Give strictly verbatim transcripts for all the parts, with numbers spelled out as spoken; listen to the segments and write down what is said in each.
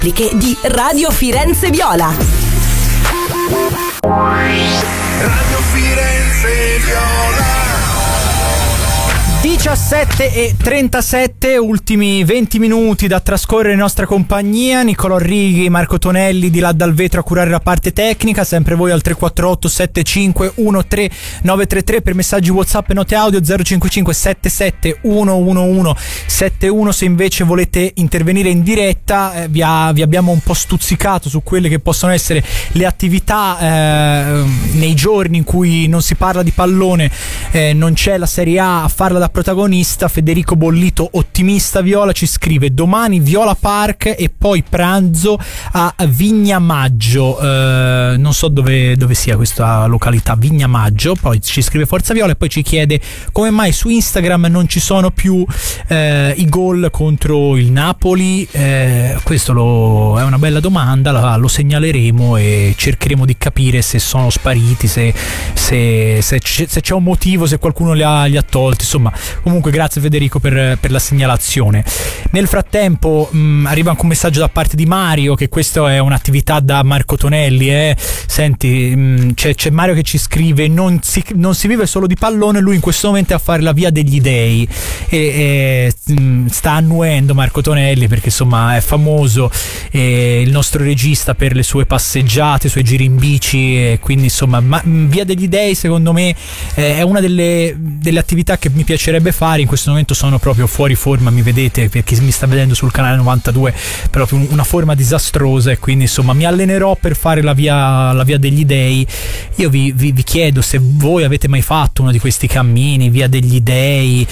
di Radio Firenze Viola. Radio Firenze Viola. diciassette e trentasette, ultimi venti minuti da trascorrere in nostra compagnia. Nicolò Righi, Marco Tonelli di là dal vetro a curare la parte tecnica. Sempre voi al tre quattro otto sette cinque uno tre nove tre tre per messaggi WhatsApp e note audio zero cinque cinque sette sette uno uno uno sette uno. Se invece volete intervenire in diretta, eh, vi, ha, vi abbiamo un po' stuzzicato su quelle che possono essere le attività eh, nei giorni in cui non si parla di pallone, eh, non c'è la Serie A a farla da protagonista. Federico Bollito, ottimista viola, ci scrive: domani Viola Park e poi pranzo a Vignamaggio. Eh, non so dove, dove sia questa località, Vignamaggio. Poi ci scrive Forza Viola e poi ci chiede come mai su Instagram non ci sono più eh, i gol contro il Napoli. Eh, questo lo, è una bella domanda, la, lo segnaleremo e cercheremo di capire se sono spariti, se, se, se, c- se c'è un motivo, se qualcuno li ha, li ha tolti. Insomma, comunque grazie Federico per, per la segnalazione. Nel frattempo mh, arriva anche un messaggio da parte di Mario che questa è un'attività da Marco Tonelli. Eh. Senti, mh, c'è, c'è Mario che ci scrive: non si, non si vive solo di pallone, lui in questo momento è a fare la via degli dei e, e mh, sta annuendo Marco Tonelli perché insomma è famoso, eh, il nostro regista per le sue passeggiate, i suoi giri in bici, e quindi insomma ma, mh, via degli dei secondo me eh, è una delle, delle attività che mi piacerebbe fare. In questo momento sono proprio fuori forma, mi vedete, per chi mi sta vedendo sul canale novantadue, proprio una forma disastrosa, e quindi insomma mi allenerò per fare la via, la via degli dei. Io vi, vi, vi chiedo se voi avete mai fatto uno di questi cammini, via degli dei,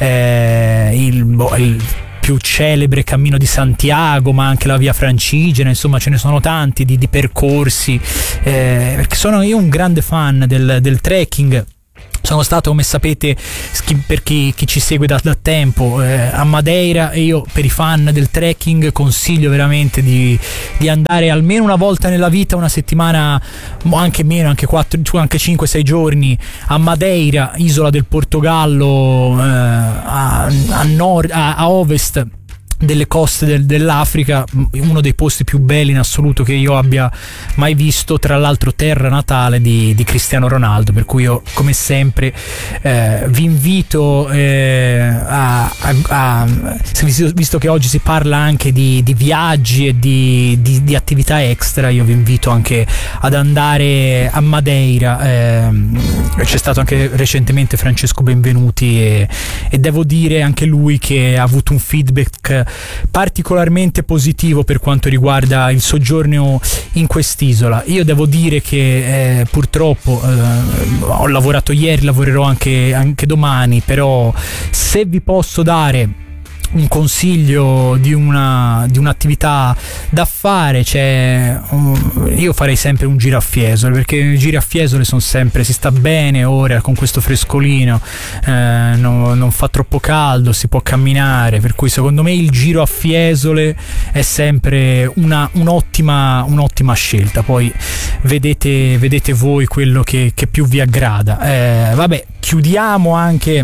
eh, il, boh, il più celebre cammino di Santiago, ma anche la via Francigena. Insomma ce ne sono tanti di, di percorsi, eh, perché sono io un grande fan del, del trekking. Sono stato, come sapete, per chi, chi ci segue da, da tempo, eh, a Madeira, e io per i fan del trekking consiglio veramente di, di andare almeno una volta nella vita, una settimana, anche meno, anche quattro, anche cinque sei giorni a Madeira, isola del Portogallo, eh, a, a nord, a, a ovest delle coste del, dell'Africa, uno dei posti più belli in assoluto che io abbia mai visto, tra l'altro terra natale di, di Cristiano Ronaldo, per cui io come sempre eh, vi invito eh, a, a, a visto che oggi si parla anche di, di viaggi e di, di, di attività extra, io vi invito anche ad andare a Madeira. Eh, c'è stato anche recentemente Francesco Benvenuti e, e devo dire anche lui che ha avuto un feedback particolarmente positivo per quanto riguarda il soggiorno in quest'isola. Io devo dire che eh, purtroppo eh, ho lavorato ieri, lavorerò anche, anche domani, però se vi posso dare un consiglio di una di un'attività da fare, cioè um, io farei sempre un giro a Fiesole, perché i giri a Fiesole sono sempre, si sta bene ora con questo frescolino, eh, no, non fa troppo caldo, si può camminare, per cui secondo me il giro a Fiesole è sempre una un'ottima un'ottima scelta. Poi vedete vedete voi quello che, che più vi aggrada. Eh, vabbè, chiudiamo anche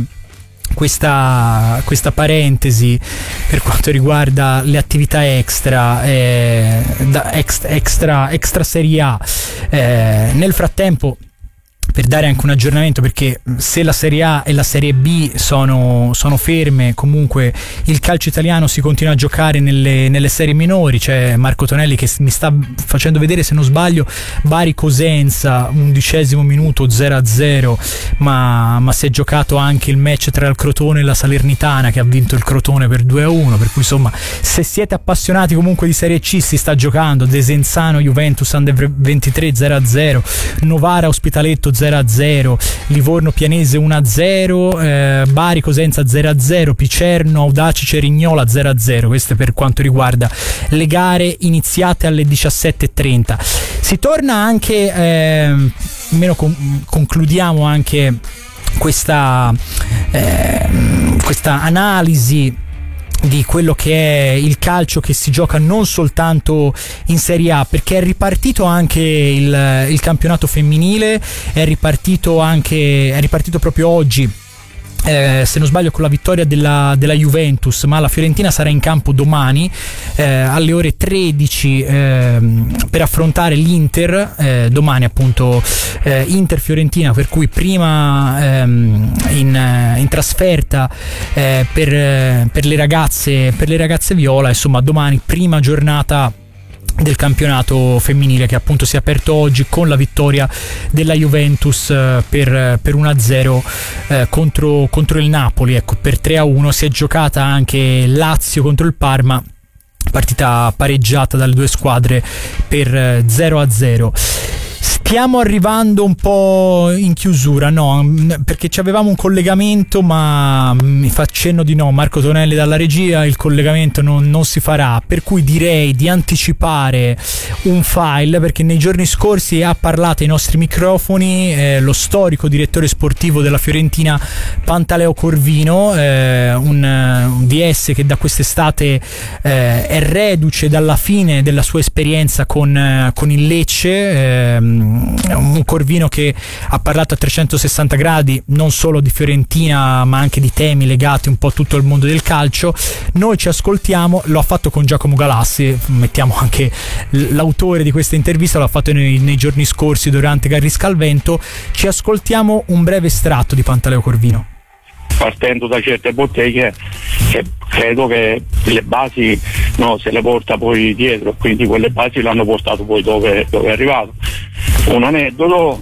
questa questa parentesi per quanto riguarda le attività extra, eh, da extra, extra extra Serie A. Eh, nel frattempo, per dare anche un aggiornamento, perché se la Serie A e la Serie B sono, sono ferme, comunque il calcio italiano si continua a giocare nelle, nelle serie minori. C'è Marco Tonelli che mi sta facendo vedere, se non sbaglio, Bari Cosenza, undicesimo minuto, zero a zero, ma, ma si è giocato anche il match tra il Crotone e la Salernitana, che ha vinto il Crotone per due a uno, per cui insomma se siete appassionati comunque di Serie C, si sta giocando. Desenzano Juventus Under ventitré zero a zero, Novara Ospitaletto zero a zero, Livorno Pianese uno a zero, eh, Bari Cosenza zero a zero, Picerno Audaci Cerignola zero a zero. Questo per quanto riguarda le gare iniziate alle diciassette e trenta. Si torna anche, eh, almeno con, concludiamo anche questa eh, questa analisi di quello che è il calcio che si gioca non soltanto in Serie A, perché è ripartito anche il, il campionato femminile, è ripartito anche è ripartito proprio oggi Eh, se non sbaglio con la vittoria della, della Juventus, ma la Fiorentina sarà in campo domani eh, alle ore tredici eh, per affrontare l'Inter, eh, domani appunto eh, Inter-Fiorentina, per cui prima ehm, in, in trasferta eh, per, per le ragazze per le ragazze viola, insomma domani prima giornata del campionato femminile, che appunto si è aperto oggi con la vittoria della Juventus eh, per, per uno a zero eh, contro, contro il Napoli. Ecco, per tre a uno si è giocata anche Lazio contro il Parma, partita pareggiata dalle due squadre per zero a zero. Stiamo arrivando un po' in chiusura, no? Perché ci avevamo un collegamento, ma mi fa cenno di no Marco Tonelli dalla regia, il collegamento non, non si farà, per cui direi di anticipare un file, perché nei giorni scorsi ha parlato ai nostri microfoni eh, lo storico direttore sportivo della Fiorentina Pantaleo Corvino, eh, un, un D S che da quest'estate eh, è reduce dalla fine della sua esperienza con, eh, con il Lecce, eh, un Corvino che ha parlato a trecentosessanta gradi non solo di Fiorentina ma anche di temi legati un po' a tutto il mondo del calcio. Noi ci ascoltiamo, lo ha fatto con Giacomo Galassi, mettiamo anche l'autore di questa intervista, l'ha fatto nei, nei giorni scorsi durante Garrisca al Vento. Ci ascoltiamo un breve estratto di Pantaleo Corvino. Partendo da certe botteghe che credo che le basi no, se le porta poi dietro, quindi quelle basi l'hanno portato poi dove, dove è arrivato. Un aneddoto,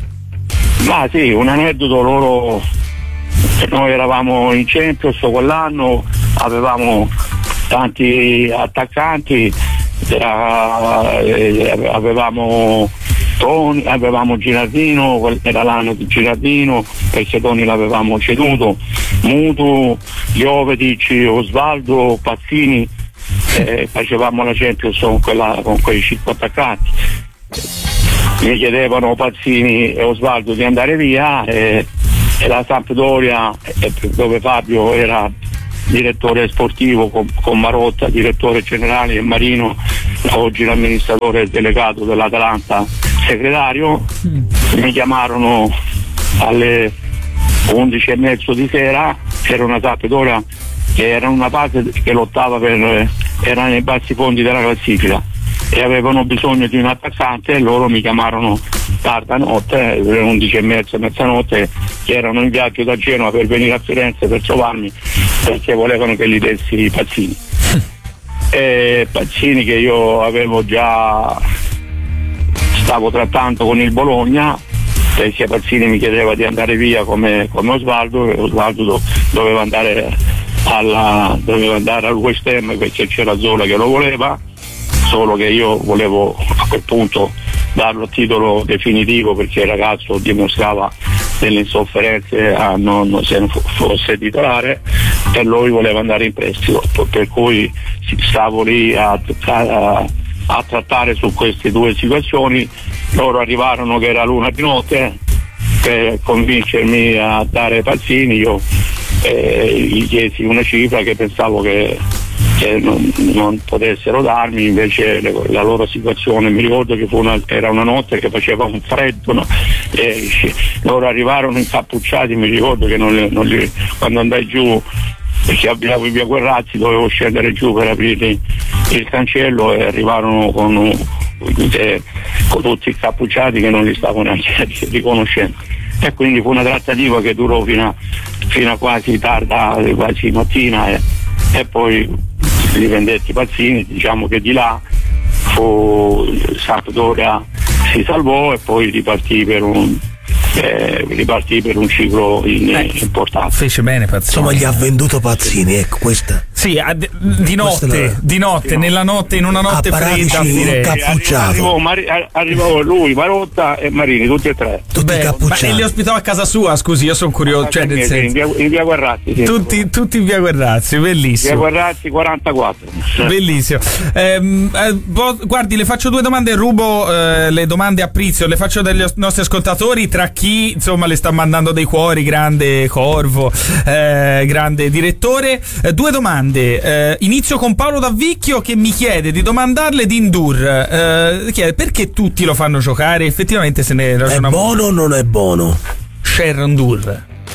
ma sì, un aneddoto, loro, noi eravamo in Champions quell'anno, avevamo tanti attaccanti, era, eh, avevamo Toni, avevamo Girardino, era l'anno di Girardino, perché Toni l'avevamo ceduto, Mutu, Jovetic, Osvaldo, Pazzini, eh, facevamo la Champions con, quella, con quei cinque attaccanti. Mi chiedevano Pazzini e Osvaldo di andare via e, e la Sampdoria, dove Fabio era direttore sportivo con, con Marotta, direttore generale, e Marino, oggi l'amministratore delegato dell'Atalanta, segretario, mi chiamarono alle undici e mezzo di sera. C'era una Sampdoria che era una fase che lottava per, era nei bassi fondi della classifica e avevano bisogno di un attaccante, e loro mi chiamarono tarda notte, alle undici e mezza, mezzanotte, che erano in viaggio da Genova per venire a Firenze per trovarmi, perché volevano che gli dessi i Pazzini. E Pazzini che io avevo già, stavo trattando con il Bologna, perché Pazzini mi chiedeva di andare via come, come Osvaldo, e Osvaldo do, doveva andare alla, doveva andare al West Ham, perché c'era Zola che lo voleva, solo che io volevo a quel punto darlo a titolo definitivo, perché il ragazzo dimostrava delle insofferenze a non se non fosse titolare, e lui voleva andare in prestito, per cui stavo lì a, a, a trattare su queste due situazioni. Loro arrivarono che era l'una di notte per convincermi a dare Pazzini. Io eh, gli chiesi una cifra che pensavo che che non, non potessero darmi, invece le, la loro situazione, mi ricordo che fu una, era una notte che faceva un freddo, no? E loro arrivarono incappucciati, mi ricordo che non li, non li, quando andai giù, perché abitavo in via Guerrazzi, dovevo scendere giù per aprire il cancello, e arrivarono con, eh, con tutti incappucciati che non li stavo neanche riconoscendo, e quindi fu una trattativa che durò fino a, fino a quasi tarda, quasi mattina, e, e poi li vendetti Pazzini. Diciamo che di là fu Sampdoria si salvò e poi ripartì per un eh, ripartì per un ciclo in, eh, importante. Fece bene Pazzini. Insomma, gli ha venduto Pazzini, ecco questa. Sì, di, di notte, di notte, nella notte, in una notte fredda, arrivò, Mari, arrivò lui, Marotta e Marini, tutti e tre. Tutti Beh, cappucciati. Ma li ospitava a casa sua, scusi, io sono curioso. Cioè, nel senso, in, via, in via Guerrazzi. Sì. Tutti, tutti in via Guerrazzi, bellissimo. Via Guerrazzi quarantaquattro. Bellissimo. Ehm, eh, guardi, le faccio due domande, rubo eh, le domande a Prizio, le faccio dagli nostri ascoltatori, tra chi insomma le sta mandando dei cuori, grande Corvo, eh, grande direttore. Eh, due domande. Eh, inizio con Paolo Davvicchio, che mi chiede di domandarle di Ndour, eh, chiede perché tutti lo fanno giocare, effettivamente se ne ragiona. È buono o non è buono? Sharon Ndour.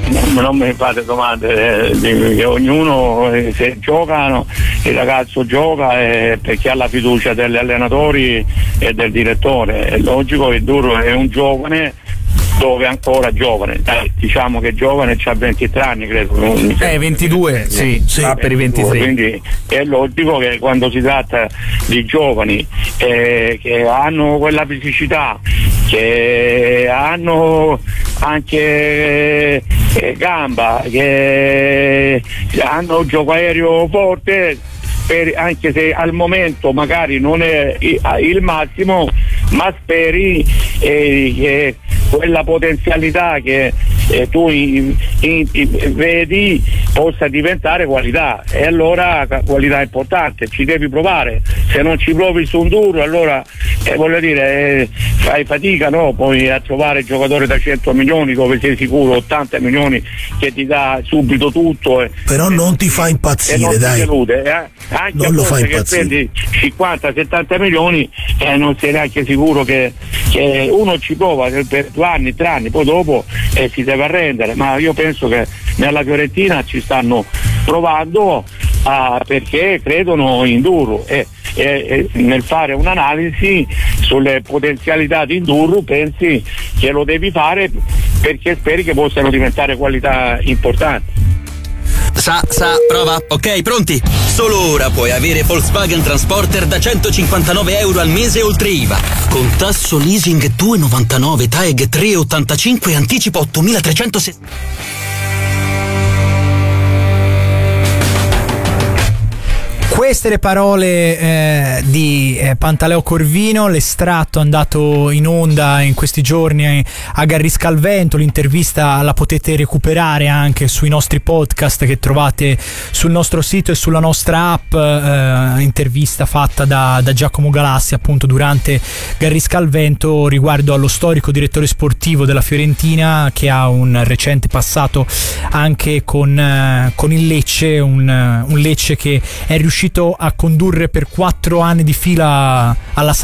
non mi fate domande, eh, che ognuno eh, se giocano, il ragazzo gioca eh, perché ha la fiducia degli allenatori e del direttore. È logico che Duro è un giovane, dove è ancora giovane, dai, diciamo che giovane, c'ha ventitré anni credo. Eh, ventidue, sì, sì, va per i ventitré. Quindi è logico che quando si tratta di giovani eh, che hanno quella fisicità, che hanno anche eh, gamba, che hanno gioco aereo forte, per, anche se al momento magari non è il massimo, ma speri eh, che quella potenzialità che eh, tu in, in, in, vedi possa diventare qualità, e allora qualità importante, ci devi provare. Se non ci provi su un Duro, allora eh, voglio dire eh, fai fatica, no? Poi a trovare giocatore da cento milioni dove sei sicuro ottanta milioni che ti dà subito tutto eh, però non ti fa impazzire, non dai, delude, eh? Anche non lo fa che impazzire. spendi cinquanta settanta milioni e eh, non sei neanche sicuro che, che uno ci prova per due anni, tre anni, poi dopo eh, si deve arrendere. Ma io penso che nella Fiorentina ci stanno provando ah, perché credono in Duro e, e, e nel fare un'analisi sulle potenzialità di Duro pensi che lo devi fare perché speri che possano diventare qualità importanti. Sa, sa, prova. Ok, pronti? Solo ora puoi avere Volkswagen Transporter da centocinquantanove euro al mese oltre I V A. Con tasso leasing due virgola novantanove, T A E G tre virgola ottantacinque e anticipo ottomilatrecentosessanta. Queste le parole eh, di eh, Pantaleo Corvino, l'estratto andato in onda in questi giorni a Garriscalvento. L'intervista la potete recuperare anche sui nostri podcast che trovate sul nostro sito e sulla nostra app, eh, intervista fatta da, da Giacomo Galassi appunto durante Garriscalvento riguardo allo storico direttore sportivo della Fiorentina, che ha un recente passato anche con, eh, con il Lecce, un, un Lecce che è riuscito a condurre per quattro anni di fila alla